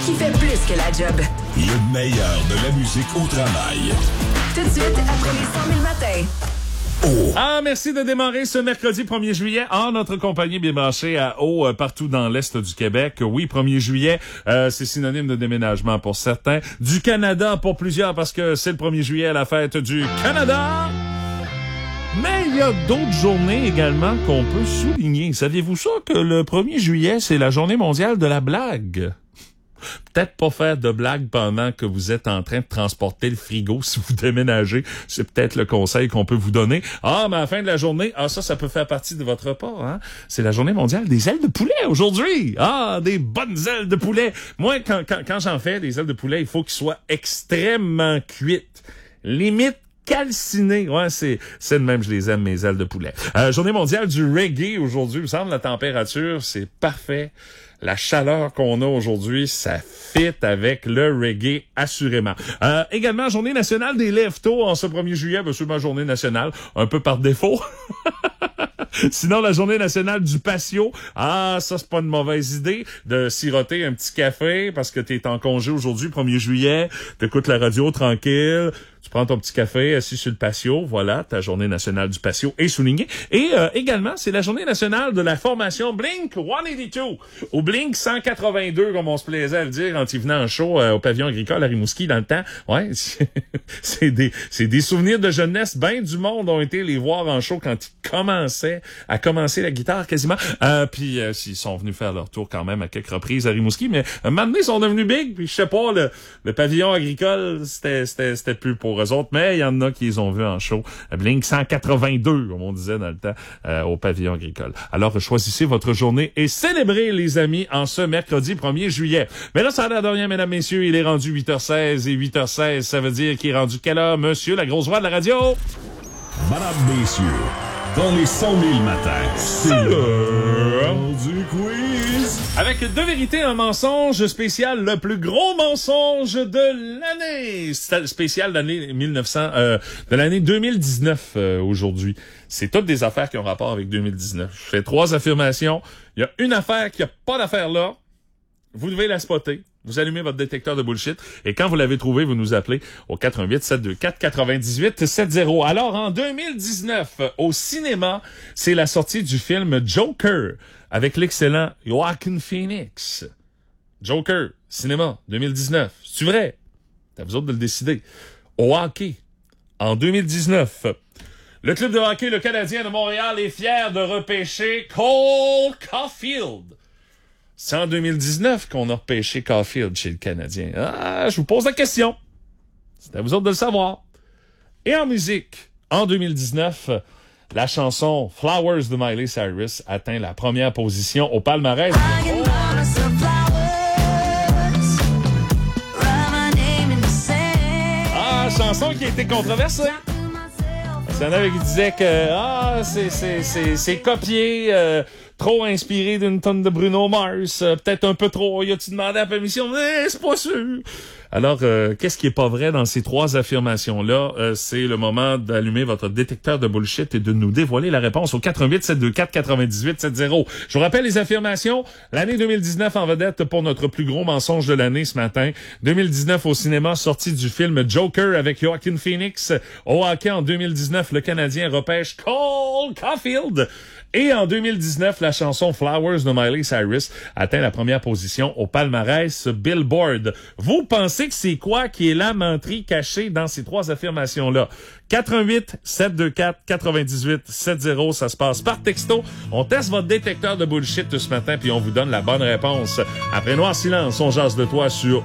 qui fait plus que la job. Le meilleur de la musique au travail. Tout de suite, après les 100 000 matins. Oh. Ah, merci de démarrer ce mercredi 1er juillet en notre compagnie bien branchée à eau partout dans l'Est du Québec. Oui, 1er juillet, c'est synonyme de déménagement pour certains. Du Canada pour plusieurs parce que c'est le 1er juillet à la fête du Canada. Mais il y a d'autres journées également qu'on peut souligner. Saviez-vous ça que le 1er juillet, c'est la journée mondiale de la blague? Peut-être pas faire de blagues pendant que vous êtes en train de transporter le frigo si vous déménagez. C'est peut-être le conseil qu'on peut vous donner. Ah, mais à la fin de la journée, ça peut faire partie de votre repas, hein. C'est la journée mondiale des ailes de poulet aujourd'hui. Ah, des bonnes ailes de poulet. Moi, quand j'en fais des ailes de poulet, il faut qu'ils soient extrêmement cuites. Limite calciné. Ouais, c'est de même, je les aime, mes ailes de poulet. Journée mondiale du reggae aujourd'hui. Il me semble la température, c'est parfait. La chaleur qu'on a aujourd'hui, ça fit avec le reggae, assurément. Également, journée nationale des lève-tôt en ce 1er juillet. Ben, c'est ma journée nationale, un peu par défaut. Sinon, la journée nationale du patio. Ah, ça, c'est pas une mauvaise idée de siroter un petit café parce que t'es en congé aujourd'hui, 1er juillet. T'écoutes la radio tranquille. Tu prends ton petit café assis sur le patio. Voilà, ta journée nationale du patio est soulignée. Et également, c'est la journée nationale de la formation Blink 182 ou Blink 182, comme on se plaisait à le dire quand il venait en show au pavillon agricole à Rimouski dans le temps. Ouais, c'est des souvenirs de jeunesse. Ben du monde ont été les voir en show quand ils commençaient à commencer la guitare quasiment. Puis ils sont venus faire leur tour quand même à quelques reprises à Rimouski. Mais un moment donné, ils sont devenus big. Puis je sais pas, le pavillon agricole, c'était plus pour eux autres, mais il y en a qui les ont vus en show. Blink 182, comme on disait dans le temps, au pavillon agricole. Alors, choisissez votre journée et célébrez, les amis, en ce mercredi 1er juillet. Mais là, ça a l'air de rien, mesdames, messieurs. Il est rendu 8h16 et 8h16, ça veut dire qu'il est rendu quelle heure, monsieur, la grosse voix de la radio? Madame, messieurs, dans les 100 000 matins, c'est l'heure du quiz. Avec 2 vérités, un mensonge spécial, le plus gros mensonge de l'année. Spécial de l'année 2019 aujourd'hui. C'est toutes des affaires qui ont rapport avec 2019. Je fais 3 affirmations. Il y a une affaire qui a pas d'affaire là. Vous devez la spotter. Vous allumez votre détecteur de bullshit et quand vous l'avez trouvé, vous nous appelez au 88-724-9870. Alors, en 2019, au cinéma, c'est la sortie du film Joker avec l'excellent Joaquin Phoenix. Joker, cinéma, 2019. C'est vrai? C'est à vous autres de le décider. Au hockey, en 2019, le club de hockey, le Canadien de Montréal, est fier de repêcher Cole Caulfield. C'est en 2019 qu'on a repêché Caulfield chez le Canadien. Ah, je vous pose la question. C'est à vous autres de le savoir. Et en musique, en 2019, la chanson Flowers de Miley Cyrus atteint la première position au palmarès. Ah, chanson qui a été controversée. Il y en avait qui disaient que c'est copié, trop inspiré d'une tonne de Bruno Mars, peut-être un peu trop. Y a-tu demandé la permission? Mais c'est pas sûr. Alors, qu'est-ce qui est pas vrai dans ces 3 affirmations-là? C'est le moment d'allumer votre détecteur de bullshit et de nous dévoiler la réponse au 88-724-9870. Je vous rappelle les affirmations. L'année 2019 en vedette pour notre plus gros mensonge de l'année ce matin. 2019 au cinéma, sortie du film Joker avec Joaquin Phoenix. Au hockey en 2019, le Canadien repêche Cole Caulfield. Et en 2019, la chanson Flowers de Miley Cyrus atteint la première position au palmarès Billboard. Vous pensez que c'est quoi qui est la menterie cachée dans ces 3 affirmations-là? 88-724-9870, ça se passe par texto. On teste votre détecteur de bullshit ce matin puis on vous donne la bonne réponse. Après Noir Silence, on jase de toi sur